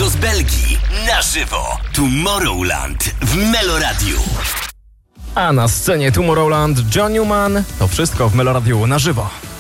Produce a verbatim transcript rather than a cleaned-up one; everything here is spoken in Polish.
Prosto z Belgii, na żywo. Tomorrowland w Meloradiu. A na scenie Tomorrowland John Newman. To wszystko w Meloradiu na żywo.